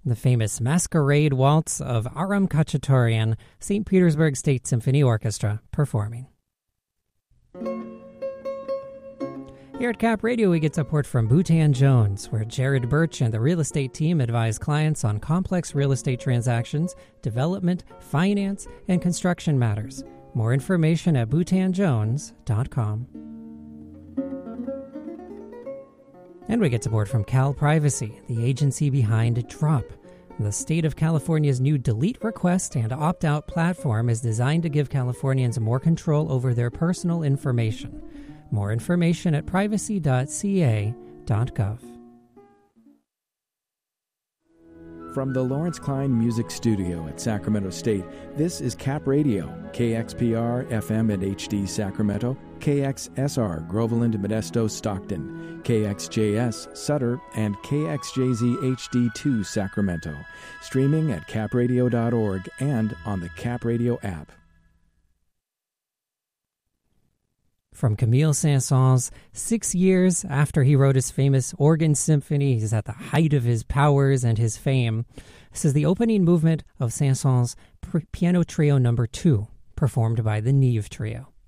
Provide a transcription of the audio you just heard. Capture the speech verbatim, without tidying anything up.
the famous Masquerade Waltz of Aram Khachaturian, Saint Petersburg State Symphony Orchestra, performing. Here at Cap Radio, we get support from Boutan Jones, where Jared Birch and the real estate team advise clients on complex real estate transactions, development, finance, and construction matters. More information at boutan jones dot com. And we get support from Cal Privacy, the agency behind Drop. The state of California's new delete request and opt-out platform is designed to give Californians more control over their personal information. More information at privacy dot c a dot gov. From the Lawrence Klein Music Studio at Sacramento State, this is Cap Radio, K X P R F M and H D Sacramento, K X S R Groveland, Modesto, Stockton, K X J S Sutter, and K X J Z H D two Sacramento. Streaming at cap radio dot org and on the Cap Radio app. From Camille Saint-Saëns, six years after he wrote his famous Organ Symphony, he's at the height of his powers and his fame. This is the opening movement of Saint-Saëns' Piano Trio Number two, performed by the Neve Trio.